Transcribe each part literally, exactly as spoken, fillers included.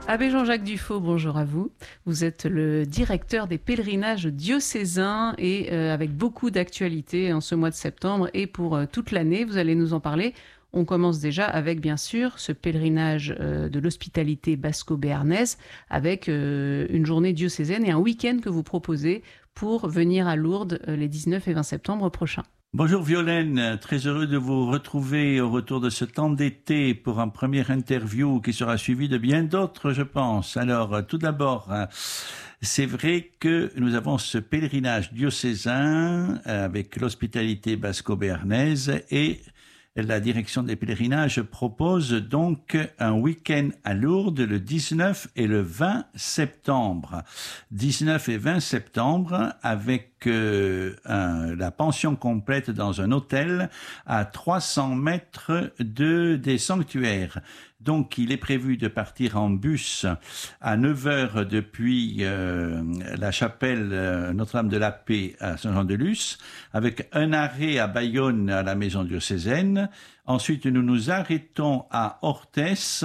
Abbé Jean-Jacques Dufaux, bonjour à vous. Vous êtes le directeur des pèlerinages diocésains et euh, avec beaucoup d'actualités en ce mois de septembre et pour euh, toute l'année, vous allez nous en parler. On commence déjà avec, bien sûr, ce pèlerinage euh, de l'hospitalité basco-béarnaise avec euh, une journée diocésaine et un week-end que vous proposez pour venir à Lourdes euh, les dix-neuf et vingt septembre prochains. Bonjour Violaine, très heureux de vous retrouver au retour de ce temps d'été pour un premier interview qui sera suivi de bien d'autres, je pense. Alors, tout d'abord, c'est vrai que nous avons ce pèlerinage diocésain avec l'hospitalité basco-béarnaise et la direction des pèlerinages propose donc un week-end à Lourdes le dix-neuf et le vingt septembre. dix-neuf et vingt septembre avec euh, un, la pension complète dans un hôtel à trois cents mètres de, des sanctuaires. Donc, il est prévu de partir en bus à neuf heures depuis euh, la chapelle euh, Notre-Dame de la Paix à Saint-Jean-de-Luz, avec un arrêt à Bayonne à la maison diocésaine. Ensuite, nous nous arrêtons à Orthès,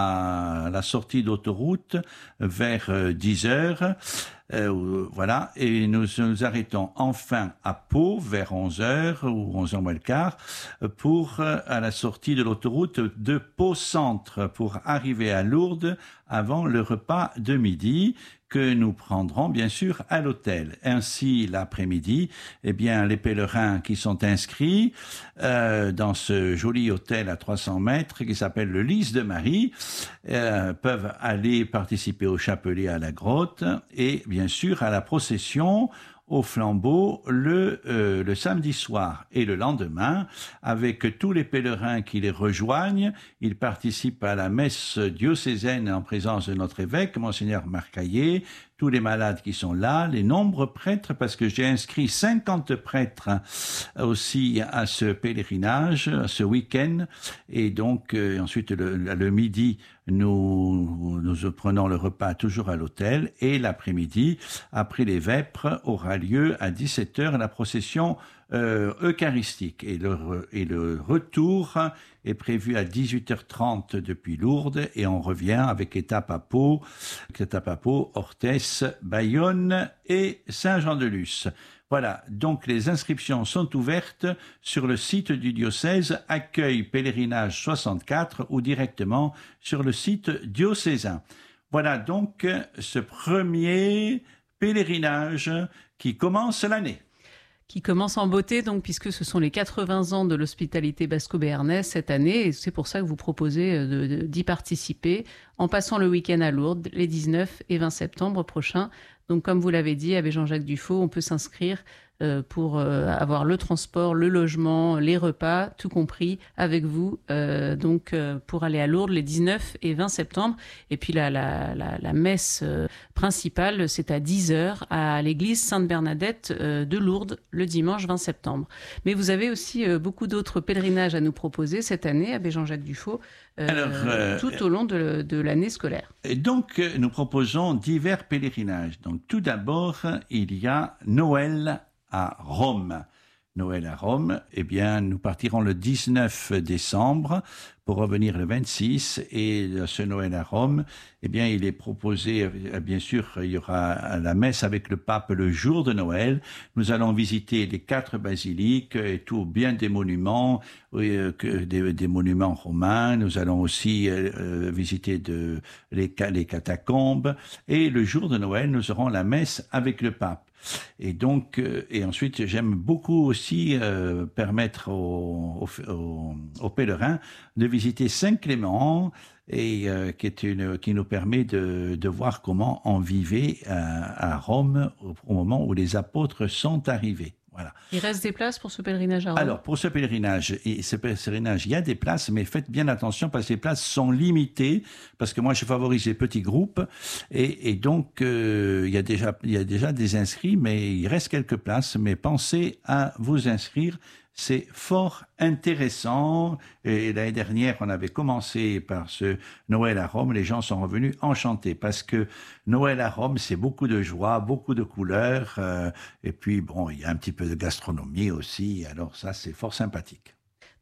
à la sortie d'autoroute, vers dix heures. Euh, voilà, et nous nous arrêtons enfin à Pau vers onze heures ou onze heures moins le quart pour euh, à la sortie de l'autoroute de Pau Centre pour arriver à Lourdes avant le repas de midi que nous prendrons bien sûr à l'hôtel. Ainsi, l'après-midi, eh bien, les pèlerins qui sont inscrits euh, dans ce joli hôtel à trois cents mètres qui s'appelle le Lys de Marie euh, peuvent aller participer au chapelet à la grotte et bien sûr à la procession au flambeau le, euh, le samedi soir et le lendemain, avec tous les pèlerins qui les rejoignent. Ils participent à la messe diocésaine en présence de notre évêque, Monseigneur Marcaillé, tous les malades qui sont là, les nombreux prêtres, parce que j'ai inscrit cinquante prêtres aussi à ce pèlerinage, à ce week-end, et donc euh, ensuite le, le midi, nous, nous prenons le repas toujours à l'hôtel, et l'après-midi, après les vêpres, aura lieu à dix-sept heures la procession euh, eucharistique, et le, et le retour est prévu à dix-huit heures trente depuis Lourdes et on revient avec étape à Pau, étape à Pau, Orthès, Bayonne et Saint-Jean-de-Luz. Voilà, donc les inscriptions sont ouvertes sur le site du diocèse Accueil Pèlerinage soixante-quatre ou directement sur le site diocésain. Voilà donc ce premier pèlerinage qui commence l'année. Qui commence en beauté, donc, puisque ce sont les quatre-vingts ans de l'hospitalité basco-béarnaise cette année, et c'est pour ça que vous proposez de, de, d'y participer, en passant le week-end à Lourdes, les dix-neuf et vingt septembre prochains. Donc, comme vous l'avez dit, Abbé Jean-Jacques Dufaux, on peut s'inscrire euh, pour euh, avoir le transport, le logement, les repas, tout compris, avec vous, euh, donc euh, pour aller à Lourdes les dix-neuf et vingt septembre. Et puis la, la, la, la messe euh, principale, c'est à dix heures à l'église Sainte-Bernadette euh, de Lourdes, le dimanche vingt septembre. Mais vous avez aussi euh, beaucoup d'autres pèlerinages à nous proposer cette année, Abbé Jean-Jacques Dufaux, euh, Alors, euh, tout au long de, de l'année scolaire. Et donc, nous proposons divers pèlerinages. Donc, tout d'abord, il y a Noël à Rome. Noël à Rome, eh bien, nous partirons le dix-neuf décembre pour revenir le vingt-six et ce Noël à Rome, eh bien, il est proposé, bien sûr, il y aura la messe avec le pape le jour de Noël. Nous allons visiter les quatre basiliques et tout, bien des monuments, euh, que des, des monuments romains. Nous allons aussi euh, visiter de, les, les catacombes et le jour de Noël, nous aurons la messe avec le pape. Et donc, euh, et ensuite, j'aime beaucoup aussi euh, permettre aux, aux, aux pèlerins de visiter Saint-Clément, et euh, qui est une, qui nous permet de, de voir comment on vivait à, à Rome au, au moment où les apôtres sont arrivés. Voilà. Il reste des places pour ce pèlerinage à Rome? Alors, pour ce pèlerinage, et ce pèlerinage, il y a des places, mais faites bien attention parce que les places sont limitées, parce que moi, je favorise les petits groupes, et, et donc, euh, il y a déjà, il y a déjà des inscrits, mais il reste quelques places, mais pensez à vous inscrire. C'est fort intéressant. Et l'année dernière, on avait commencé par ce Noël à Rome. Les gens sont revenus enchantés parce que Noël à Rome, c'est beaucoup de joie, beaucoup de couleurs. Euh, et puis, bon, il y a un petit peu de gastronomie aussi. Alors ça, c'est fort sympathique.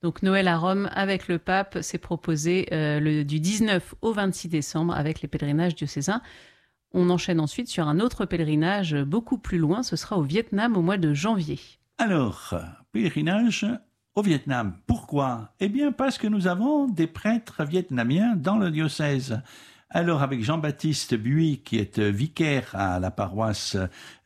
Donc Noël à Rome avec le pape, c'est proposé euh, le, du dix-neuf au vingt-six décembre avec les pèlerinages diocésains. On enchaîne ensuite sur un autre pèlerinage beaucoup plus loin, ce sera au Vietnam au mois de janvier. Alors, pèlerinage au Vietnam. Pourquoi ? Eh bien parce que nous avons des prêtres vietnamiens dans le diocèse. Alors avec Jean-Baptiste Buis, qui est vicaire à la paroisse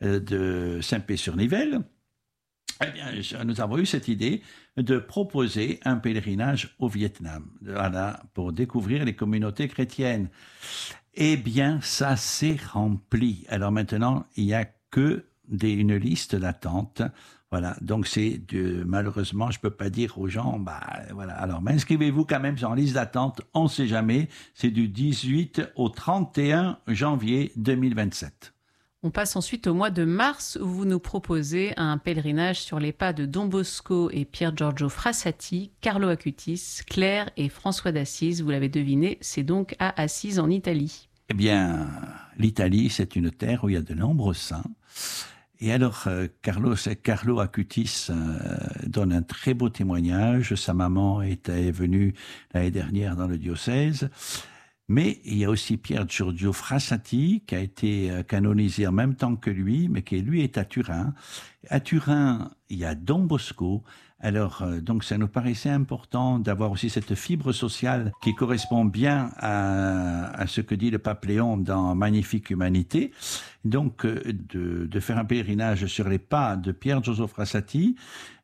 de Saint-Pé-sur-Nivelle, eh bien, nous avons eu cette idée de proposer un pèlerinage au Vietnam, voilà, pour découvrir les communautés chrétiennes. Eh bien, ça s'est rempli. Alors maintenant, il n'y a que des, une liste d'attente. Voilà, donc c'est de, malheureusement, je peux pas dire aux gens, bah voilà. Alors, mais inscrivez-vous quand même sur la liste d'attente. On ne sait jamais. C'est du dix-huit au trente et un janvier deux mille vingt-sept. On passe ensuite au mois de mars où vous nous proposez un pèlerinage sur les pas de Don Bosco et Pier Giorgio Frassati, Carlo Acutis, Claire et François d'Assise. Vous l'avez deviné, c'est donc à Assise en Italie. Eh bien, l'Italie, c'est une terre où il y a de nombreux saints. Et alors, euh, Carlo, Carlo Acutis euh, donne un très beau témoignage. Sa maman était venue l'année dernière dans le diocèse. Mais il y a aussi Pier Giorgio Frassati, qui a été canonisé en même temps que lui, mais qui lui est à Turin. À Turin, il y a Don Bosco. Alors, euh, donc, ça nous paraissait important d'avoir aussi cette fibre sociale qui correspond bien à, à ce que dit le pape Léon dans Magnifique Humanité. Donc, euh, de, de faire un pèlerinage sur les pas de Pier Giorgio Frassati,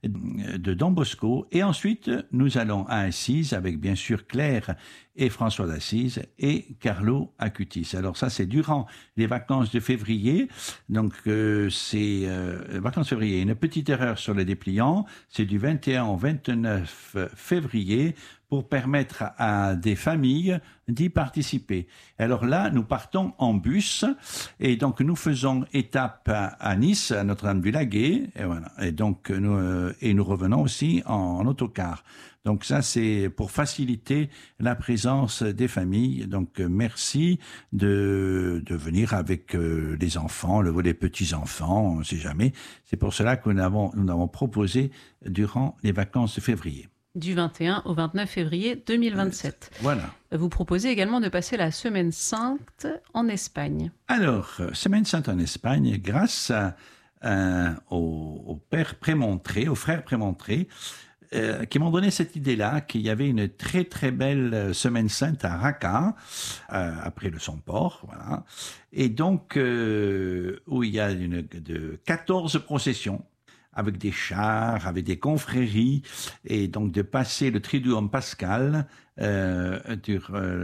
de Don Bosco. Et ensuite, nous allons à Assise avec, bien sûr, Claire et François d'Assise et Carlo Acutis. Alors ça, c'est durant les vacances de février. Donc, euh, c'est euh, vacances de février. Une petite erreur sur le dépliant. C'est du vingt et un au vingt-neuf février pour permettre à des familles d'y participer. Alors là, nous partons en bus et donc nous faisons étape à, à Nice, à Notre-Dame-du-Laguet, et voilà. Et donc nous euh, et nous revenons aussi en, en autocar. Donc ça, c'est pour faciliter la présence des familles. Donc merci de de venir avec euh, les enfants, le les petits enfants, on ne sait jamais. C'est pour cela que nous avons nous avons proposé durant les vacances de février. Du vingt et un au vingt-neuf février deux mille vingt-sept. Euh, voilà. Vous proposez également de passer la Semaine Sainte en Espagne. Alors, Semaine Sainte en Espagne, grâce à, euh, au, au père Prémontré, au frère Prémontré, euh, qui m'ont donné cette idée-là, qu'il y avait une très très belle Semaine Sainte à Raqqa, euh, après le Somport, voilà. Et donc, euh, où il y a une, de quatorze processions, avec des chars, avec des confréries, et donc de passer le Triduum Pascal euh, de,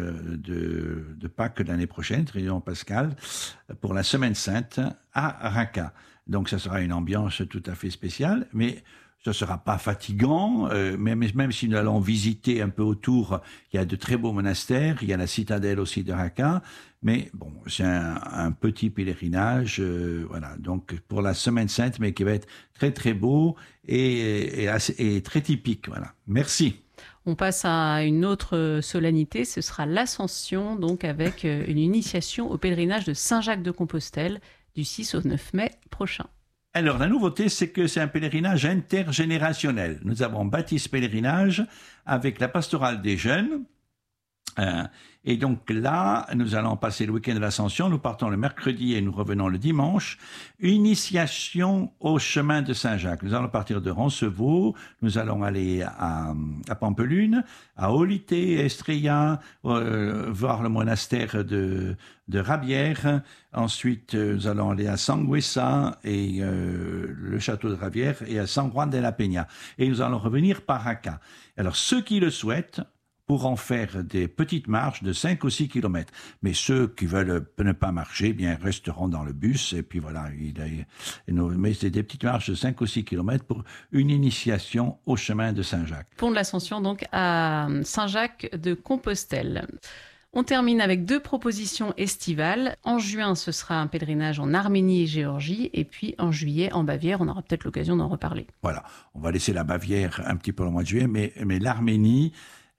de, de Pâques l'année prochaine, Triduum Pascal, pour la Semaine Sainte à Raqqa. Donc ça sera une ambiance tout à fait spéciale, mais ce ne sera pas fatigant, euh, même, même si nous allons visiter un peu autour, il y a de très beaux monastères, il y a la citadelle aussi de Raqqa, mais bon, c'est un, un petit pèlerinage, euh, voilà, donc pour la Semaine Sainte, mais qui va être très très beau et, et, assez, et très typique, voilà. Merci. On passe à une autre solennité, ce sera l'Ascension, donc avec une initiation au pèlerinage de Saint-Jacques-de-Compostelle du six au neuf mai prochain. Alors, la nouveauté, c'est que c'est un pèlerinage intergénérationnel. Nous avons bâti ce pèlerinage avec la pastorale des jeunes. Euh, et donc là, nous allons passer le week-end de l'Ascension. Nous partons le mercredi et nous revenons le dimanche. Initiation au chemin de Saint-Jacques. Nous allons partir de Roncevaux. Nous allons aller à, à Pampelune, à Olité, Estrella, euh, voir le monastère de, de Rabière. Ensuite, nous allons aller à Sangüesa et euh, le château de Rabière et à San Juan de la Peña. Et nous allons revenir par Raqqa. Alors, ceux qui le souhaitent pourront faire des petites marches de cinq ou six kilomètres. Mais ceux qui veulent ne pas marcher, eh bien, resteront dans le bus. Et puis voilà, il a, mais c'est des petites marches de cinq ou six kilomètres pour une initiation au chemin de Saint-Jacques. Pont de l'Ascension, donc, à Saint-Jacques de Compostelle. On termine avec deux propositions estivales. En juin, ce sera un pèlerinage en Arménie et Géorgie. Et puis en juillet, en Bavière. On aura peut-être l'occasion d'en reparler. Voilà, on va laisser la Bavière un petit peu au mois de juillet, mais, mais l'Arménie,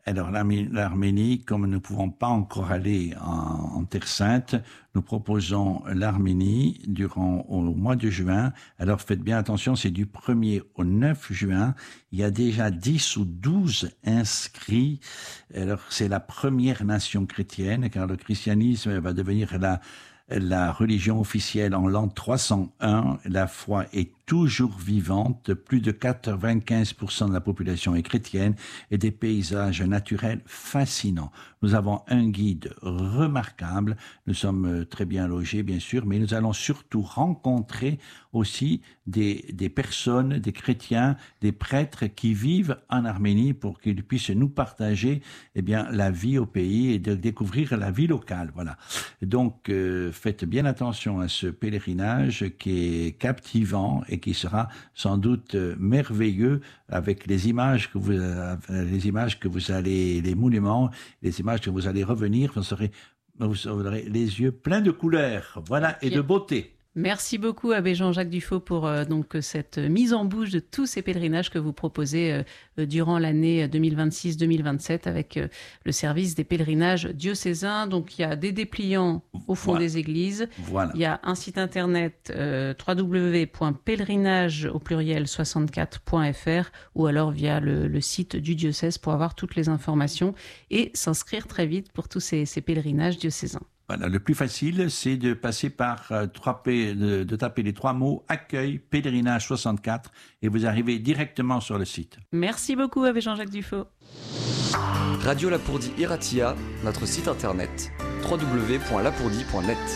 Alors l'Arménie, comme nous ne pouvons pas encore aller en, en Terre Sainte, nous proposons l'Arménie durant au mois de juin. Alors faites bien attention, c'est du premier au neuf juin. Il y a déjà dix ou douze inscrits. Alors c'est la première nation chrétienne, car le christianisme va devenir la la religion officielle en l'an trois cent un. La foi est toujours vivante. Plus de quatre-vingt-quinze pour cent de la population est chrétienne et des paysages naturels fascinants. Nous avons un guide remarquable. Nous sommes très bien logés, bien sûr, mais nous allons surtout rencontrer aussi des, des personnes, des chrétiens, des prêtres qui vivent en Arménie pour qu'ils puissent nous partager eh bien, la vie au pays et de découvrir la vie locale. Voilà. Donc, euh, faites bien attention à ce pèlerinage qui est captivant et qui sera sans doute merveilleux avec les images que vous, les images que vous allez, les monuments, les images que vous allez revenir, vous aurez, vous aurez les yeux pleins de couleurs, voilà, et de beauté. Merci beaucoup, Abbé Jean-Jacques Dufaux, pour euh, donc cette mise en bouche de tous ces pèlerinages que vous proposez euh, durant l'année deux mille vingt-six deux mille vingt-sept avec euh, le service des pèlerinages diocésains. Donc, il y a des dépliants au fond voilà. des églises. Voilà. Il y a un site internet euh, w w w point pèlerinage au pluriel soixante-quatre point f r ou alors via le, le site du diocèse pour avoir toutes les informations et s'inscrire très vite pour tous ces, ces pèlerinages diocésains. Voilà, le plus facile, c'est de passer par euh, trois P, de, de taper les trois mots accueil pèlerinage soixante-quatre et vous arrivez directement sur le site. Merci beaucoup, Abbé Jean-Jacques Dufaux. Radio Lapourdie Iratia, notre site internet w w w point lapourdie point net.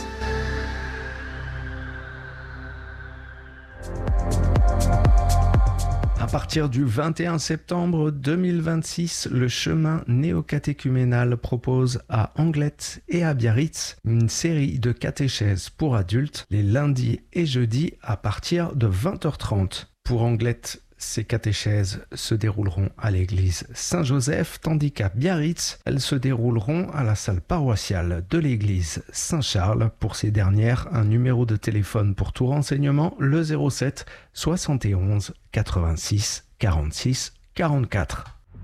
À partir du vingt et un septembre deux mille vingt-six, le chemin néocatéchuménal propose à Anglet et à Biarritz une série de catéchèses pour adultes les lundis et jeudis à partir de vingt heures trente. Pour Anglet, ces catéchèses se dérouleront à l'église Saint-Joseph, tandis qu'à Biarritz, elles se dérouleront à la salle paroissiale de l'église Saint-Charles. Pour ces dernières, un numéro de téléphone pour tout renseignement, le zéro sept soixante et onze quatre-vingt-six quarante-six quarante-quatre.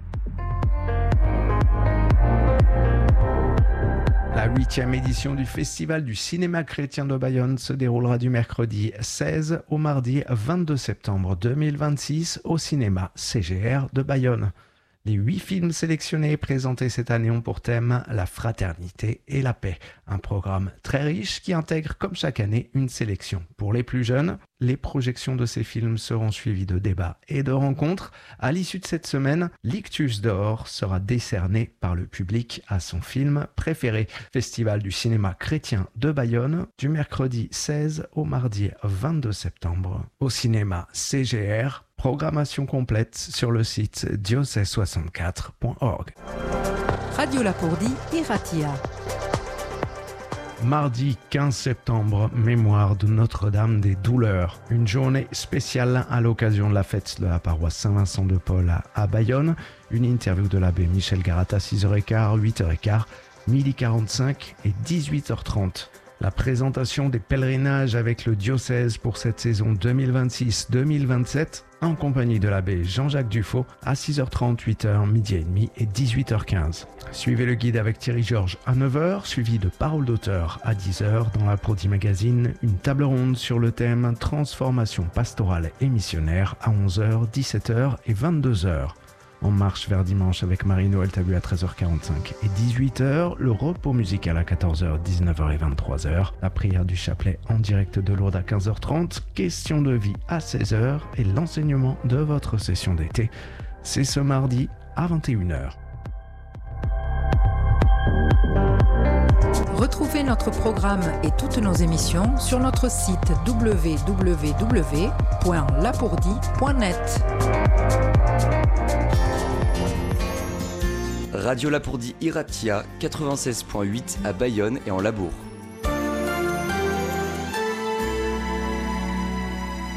La huitième édition du Festival du cinéma chrétien de Bayonne se déroulera du mercredi seize au mardi vingt-deux septembre deux mille vingt-six au cinéma C G R de Bayonne. Les huit films sélectionnés présentés cette année ont pour thème la fraternité et la paix. Un programme très riche qui intègre comme chaque année une sélection pour les plus jeunes. Les projections de ces films seront suivies de débats et de rencontres. À l'issue de cette semaine, l'Ictus d'Or sera décerné par le public à son film préféré. Festival du cinéma chrétien de Bayonne du mercredi seize au mardi vingt-deux septembre au cinéma C G R. Programmation complète sur le site diocèse soixante-quatre point org. Radio Lapourdie Iratia. Mardi quinze septembre, mémoire de Notre-Dame des Douleurs. Une journée spéciale à l'occasion de la fête de la paroisse Saint-Vincent de Paul à Bayonne. Une interview de l'abbé Michel Garat à six heures quinze, huit heures quinze, midi quarante-cinq et dix-huit heures trente. La présentation des pèlerinages avec le diocèse pour cette saison deux mille vingt-six deux mille vingt-sept en compagnie de l'abbé Jean-Jacques Dufaux à six heures trente, huit heures, midi et demi et dix-huit heures quinze. Suivez le guide avec Thierry Georges à neuf heures, suivi de paroles d'auteur à dix heures dans Lapourdie Magazine, une table ronde sur le thème transformation pastorale et missionnaire à onze heures, dix-sept heures et vingt-deux heures. En marche vers dimanche avec Marie-Noël Tabu à treize heures quarante-cinq et dix-huit heures, le repos musical à quatorze heures, dix-neuf heures et vingt-trois heures, la prière du chapelet en direct de Lourdes à quinze heures trente, question de vie à seize heures et l'enseignement de votre session d'été. C'est ce mardi à vingt et une heures. Retrouvez notre programme et toutes nos émissions sur notre site w w w point lapourdie point net. Radio Lapourdie Iratia quatre-vingt-seize point huit à Bayonne et en Labourd.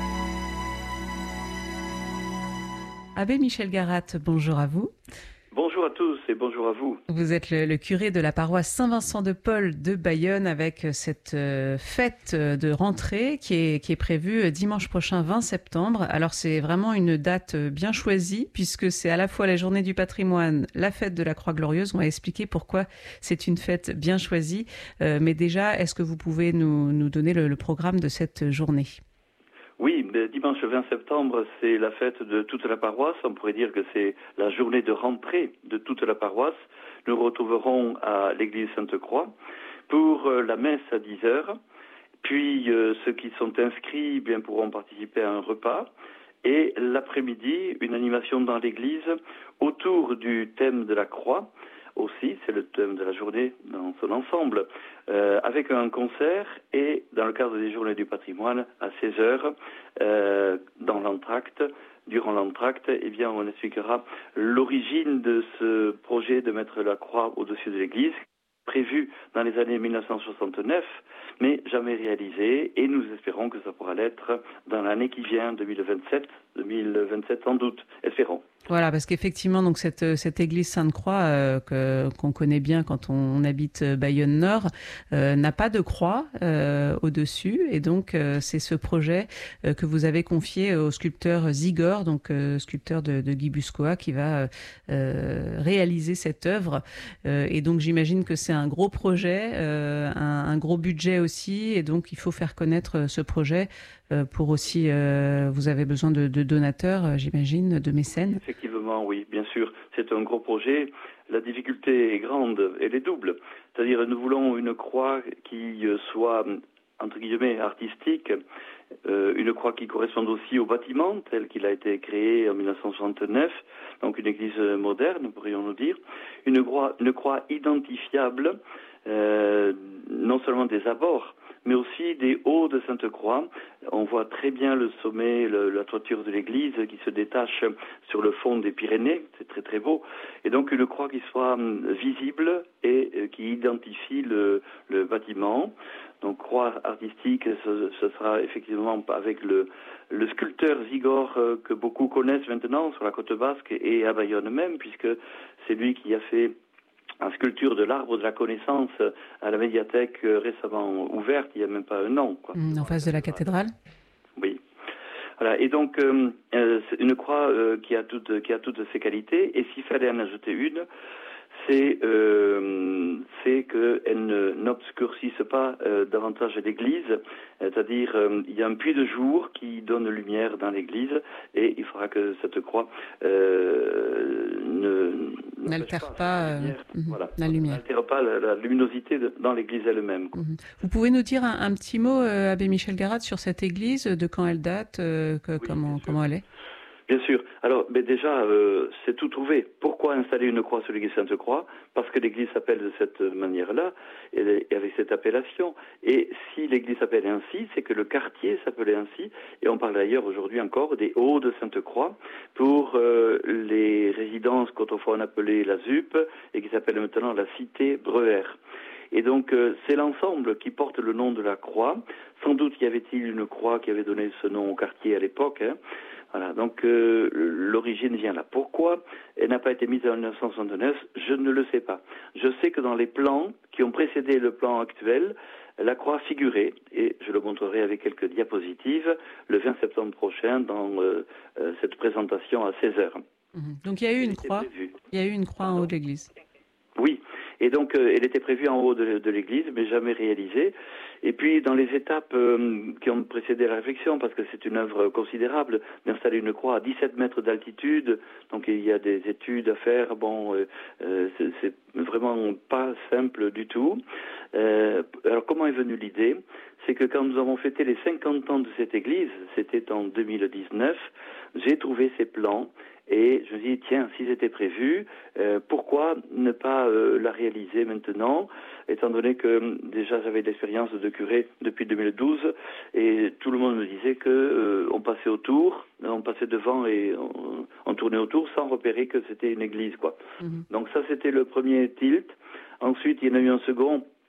Abbé Michel Garat, bonjour à vous. Bonjour. Bonjour à tous et bonjour à vous. Vous êtes le, le curé de la paroisse Saint-Vincent-de-Paul de Bayonne avec cette euh, fête de rentrée qui est, qui est prévue dimanche prochain vingt septembre. Alors c'est vraiment une date bien choisie puisque c'est à la fois la journée du patrimoine, la fête de la Croix Glorieuse. On va expliquer pourquoi c'est une fête bien choisie. Euh, mais déjà, est-ce que vous pouvez nous, nous donner le, le programme de cette journée ? Oui, dimanche vingt septembre, c'est la fête de toute la paroisse. On pourrait dire que c'est la journée de rentrée de toute la paroisse. Nous retrouverons à l'église Sainte-Croix pour la messe à dix heures. Puis euh, ceux qui sont inscrits eh bien, pourront participer à un repas. Et l'après-midi, une animation dans l'église autour du thème de la croix. Aussi, c'est le thème de la journée dans son ensemble, euh, avec un concert et dans le cadre des journées du patrimoine à seize heures, euh, dans l'entracte, durant l'entracte, eh bien, on expliquera l'origine de ce projet de mettre la croix au-dessus de l'église, prévu dans les années mille neuf cent soixante-neuf, mais jamais réalisé, et nous espérons que ça pourra l'être dans l'année qui vient, deux mille vingt-sept, deux mille vingt-sept sans doute, espérons. Voilà, parce qu'effectivement, donc cette cette église Sainte-Croix euh, que qu'on connaît bien quand on, on habite Bayonne Nord euh, n'a pas de croix euh, au-dessus, et donc euh, c'est ce projet euh, que vous avez confié au sculpteur Zigor, donc euh, sculpteur de, de Guy Buscoa, qui va euh, réaliser cette œuvre. Euh, et donc j'imagine que c'est un gros projet, euh, un, un gros budget aussi, et donc il faut faire connaître ce projet. Euh, pour aussi, euh, vous avez besoin de, de donateurs, euh, j'imagine, de mécènes. Effectivement, oui, bien sûr. C'est un gros projet. La difficulté est grande, elle est double. C'est-à-dire, nous voulons une croix qui soit, entre guillemets, artistique, euh, une croix qui corresponde aussi au bâtiment tel qu'il a été créé en mille neuf cent soixante-neuf, donc une église moderne, pourrions-nous dire. Une croix, une croix identifiable, euh, non seulement des abords, mais aussi des hauts de Sainte-Croix. On voit très bien le sommet, le, la toiture de l'église qui se détache sur le fond des Pyrénées, c'est très très beau. Et donc une croix qui soit visible et euh, qui identifie le, le bâtiment. Donc croix artistique, ce, ce sera effectivement avec le, le sculpteur Zigor euh, que beaucoup connaissent maintenant sur la côte basque et à Bayonne même, puisque c'est lui qui a fait en sculpture de l'arbre de la connaissance à la médiathèque récemment ouverte, il n'y a même pas un an. Quoi. Mmh, en face de la cathédrale. Oui. Voilà. Et donc, euh, c'est une croix euh, qui a toutes, qui a toutes ses qualités. Et s'il fallait en ajouter une, c'est, euh, c'est qu'elle ne, n'obscurcisse pas euh, davantage l'église. C'est-à-dire, euh, il y a un puits de jour qui donne lumière dans l'église, et il faudra que cette croix euh, ne n'altère pas, la lumière. Euh, voilà. la lumière. N'altère pas la, la luminosité de, dans l'église elle-même. Quoi. Vous pouvez nous dire un, un petit mot, euh, Abbé Michel Garat, sur cette église, de quand elle date, euh, que, oui, comment, comment elle est? Bien sûr. Alors, mais déjà, euh, c'est tout trouvé. Pourquoi installer une croix sur l'église Sainte-Croix? Parce que l'église s'appelle de cette manière-là, et avec cette appellation. Et si l'église s'appelle ainsi, c'est que le quartier s'appelait ainsi. Et on parle d'ailleurs aujourd'hui encore des Hauts de Sainte-Croix pour euh, les résidences qu'autrefois on appelait la Z U P et qui s'appelle maintenant la Cité Breuer. Et donc, euh, c'est l'ensemble qui porte le nom de la croix. Sans doute y avait-il une croix qui avait donné ce nom au quartier à l'époque, hein. Voilà, donc euh, l'origine vient là. Pourquoi elle n'a pas été mise en mille neuf cent soixante-neuf? Je ne le sais pas. Je sais que dans les plans qui ont précédé le plan actuel, la croix figurait, et je le montrerai avec quelques diapositives, le vingt septembre prochain dans euh, euh, cette présentation à seize heures. Mmh. Donc il y a eu une croix, il y a eu une croix en haut de l'église. Oui, et donc euh, elle était prévue en haut de, de l'église, mais jamais réalisée. Et puis dans les étapes euh, qui ont précédé la réflexion, parce que c'est une œuvre considérable d'installer une croix à dix-sept mètres d'altitude, donc il y a des études à faire. Bon, euh, euh, c'est, c'est vraiment pas simple du tout. Euh, alors comment est venue l'idée? C'est que quand nous avons fêté les cinquante ans de cette église, c'était en deux mille dix-neuf, j'ai trouvé ces plans. Et je me dis, tiens, si c'était prévu, euh, pourquoi ne pas euh, la réaliser maintenant, étant donné que déjà j'avais de l'expérience de curé depuis deux mille douze, et tout le monde me disait que euh, on passait autour, on passait devant et on, on tournait autour sans repérer que c'était une église, quoi. Mmh. Donc ça, c'était le premier tilt. Ensuite, il y en a eu un second,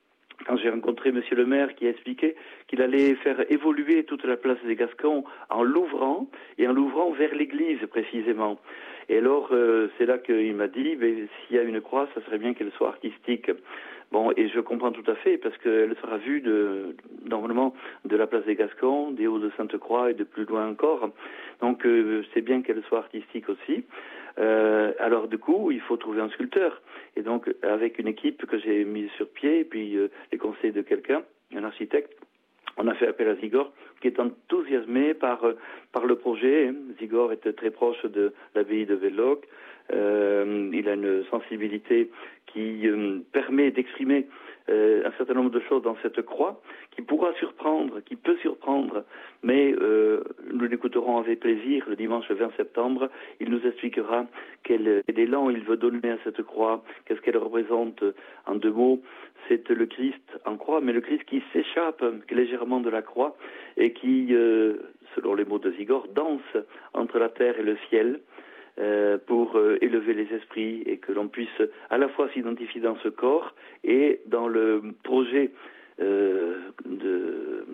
quand j'ai rencontré Monsieur le maire qui a expliqué qu'il allait faire évoluer toute la place des Gascons en l'ouvrant, et en l'ouvrant vers l'église précisément. Et alors, euh, c'est là qu'il m'a dit, ben, s'il y a une croix, ça serait bien qu'elle soit artistique. Bon, et je comprends tout à fait, parce qu'elle sera vue de, normalement de la place des Gascons, des Hauts de Sainte-Croix et de plus loin encore. Donc, euh, c'est bien qu'elle soit artistique aussi. Euh, alors, du coup, il faut trouver un sculpteur. Et donc, avec une équipe que j'ai mise sur pied, et puis euh, les conseils de quelqu'un, un architecte, on a fait appel à Zigor, qui est enthousiasmé par par le projet. Zigor est très proche de l'abbaye de Velloc. Euh, il a une sensibilité qui euh, permet d'exprimer euh, un certain nombre de choses dans cette croix, qui pourra surprendre, qui peut surprendre, mais euh, nous l'écouterons avec plaisir le dimanche vingt septembre. Il nous expliquera quel, quel élan il veut donner à cette croix, qu'est-ce qu'elle représente en deux mots. C'est le Christ en croix, mais le Christ qui s'échappe légèrement de la croix et qui, euh, selon les mots de Zigor, danse entre la terre et le ciel euh, pour euh, élever les esprits et que l'on puisse à la fois s'identifier dans ce corps et dans le projet euh, de